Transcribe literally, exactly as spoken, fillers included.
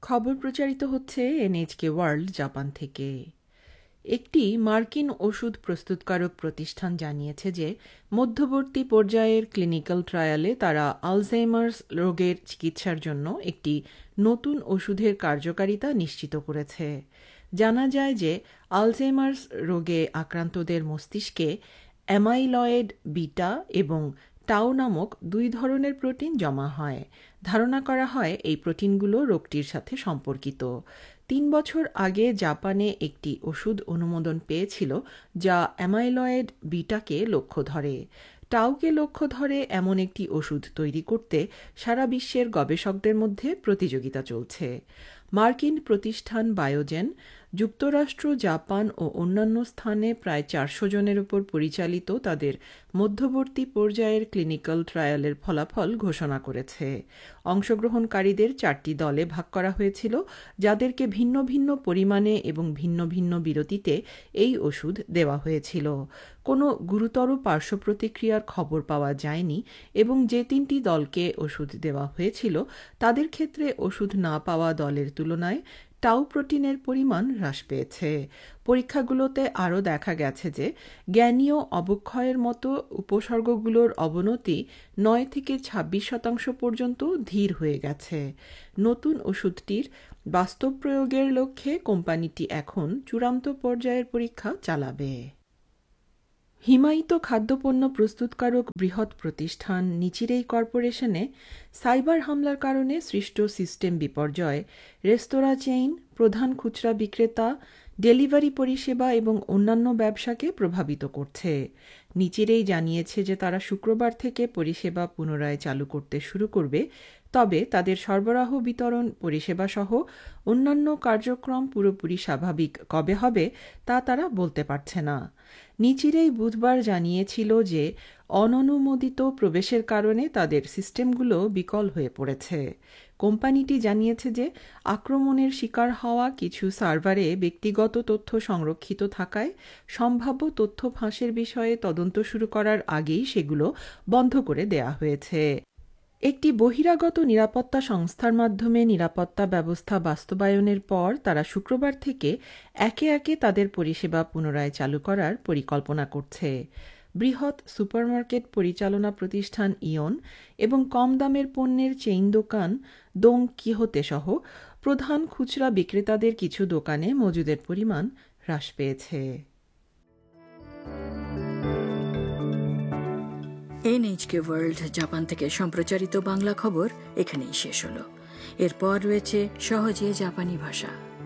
খবর প্রচারিত হচ্ছে এনএইচকে ওয়ার্ল্ড জাপান থেকে। একটি মার্কিন ওষুধ প্রস্তুতকারক প্রতিষ্ঠান জানিয়েছে যে মধ্যবর্তী পর্যায়ের ক্লিনিক্যাল ট্রায়ালে তারা আলঝেইমার্স রোগের চিকিৎসার জন্য একটি নতুন ওষুধের কার্যকারিতা নিশ্চিত করেছে। জানা যায় যে আলঝেইমার্স রোগে আক্রান্তদের মস্তিষ্কে অ্যামাইলয়েড বিটা এবং টাউ নামক দুই ধরনের প্রোটিন জমা হয়। ধারণা করা হয় এই প্রোটিনগুলো রোগটির সাথে সম্পর্কিত। তিন বছর আগে জাপানে একটি ওষুধ অনুমোদন পেয়েছিল যা অ্যামাইলয়েড বিটাকে লক্ষ্য ধরে। টাউকে লক্ষ্য ধরে এমন একটি ওষুধ তৈরি করতে সারা বিশ্বের গবেষকদের মধ্যে প্রতিযোগিতা চলছে। মার্কিন প্রতিষ্ঠান বায়োজেন যুক্তরাষ্ট্র, জাপান ও অন্যান্য স্থানে প্রায় চারশো জনের উপর পরিচালিত তাদের মধ্যবর্তী পর্যায়ের ক্লিনিক্যাল ট্রায়ালের ফলাফল ঘোষণা করেছে। অংশগ্রহণকারীদের চারটি দলে ভাগ করা হয়েছিল, যাদেরকে ভিন্ন ভিন্ন পরিমাণে এবং ভিন্ন ভিন্ন বিরতিতে এই ওষুধ দেওয়া হয়েছিল। কোনো গুরুতর পার্শ্ব প্রতিক্রিয়ার খবর পাওয়া যায়নি এবং যে তিনটি দলকে ওষুধ দেওয়া হয়েছিল তাদের ক্ষেত্রে ওষুধ না পাওয়া দলের তুলনায় টাউ প্রোটিনের পরিমাণ হ্রাস পেয়েছে। পরীক্ষাগুলোতে আরও দেখা গেছে যে জ্ঞানীয় অবক্ষয়ের মতো উপসর্গগুলোর অবনতি নয় থেকে ছাব্বিশ শতাংশ পর্যন্ত ধীর হয়ে গেছে। নতুন ওষুধটির বাস্তব প্রয়োগের লক্ষ্যে কোম্পানিটি এখন চূড়ান্ত পর্যায়ের পরীক্ষা চালাবে। হিমায়িত খাদ্যপণ্য প্রস্তুতকারক বৃহৎ প্রতিষ্ঠান নিচিরেই কর্পোরেশনে সাইবার হামলার কারণে সৃষ্ট সিস্টেম বিপর্যয় রেস্তোরাঁ চেইন, প্রধান খুচরা বিক্রেতা, ডেলিভারি পরিষেবা এবং অন্যান্য ব্যবসাকে প্রভাবিত করছে। নিচিরেই জানিয়েছে যে তারা শুক্রবার থেকে পরিষেবা পুনরায় চালু করতে শুরু করবে, তবে তাদের সরবরাহ, বিতরণ, পরিষেবা সহ অন্যান্য কার্যক্রম পুরোপুরি স্বাভাবিক কবে হবে তা তারা বলতে পারছে না। নিচিরেই বুধবার জানিয়েছিল যে অননুমোদিত প্রবেশের কারণে তাদের সিস্টেমগুলো বিকল হয়ে পড়েছে। কোম্পানিটি জানিয়েছে যে আক্রমণের শিকার হওয়া কিছু সার্ভারে ব্যক্তিগত তথ্য সংরক্ষিত থাকায় সম্ভাব্য তথ্য ফাঁসের বিষয়ে তদন্ত শুরু করার আগেই সেগুলো বন্ধ করে দেয়া হয়েছে। একটি বহিরাগত নিরাপত্তা সংস্থার মাধ্যমে নিরাপত্তা ব্যবস্থা বাস্তবায়নের পর তারা শুক্রবার থেকে একে একে তাদের পরিষেবা পুনরায় চালু করার পরিকল্পনা করছে। বৃহৎ সুপারমার্কেট পরিচালনা প্রতিষ্ঠান ইয়ন এবং কম দামের পণ্যের চেইন দোকান দোং কিহোতে সহ প্রধান খুচরা বিক্রেতাদের কিছু দোকানে মজুদের পরিমাণ হ্রাস পেয়েছে। এনএইচকে ওয়ার্ল্ড জাপান থেকে সম্প্রচারিত বাংলা খবর এখানেই শেষ হলো। এরপর রয়েছে সহজে জাপানি ভাষা।